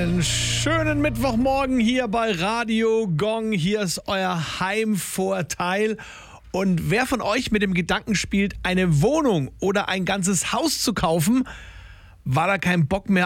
Einen schönen Mittwochmorgen hier bei Radio Gong. Hier ist euer Heimvorteil. Und wer von euch mit dem Gedanken spielt, eine Wohnung oder ein ganzes Haus zu kaufen, weil er keinen Bock mehr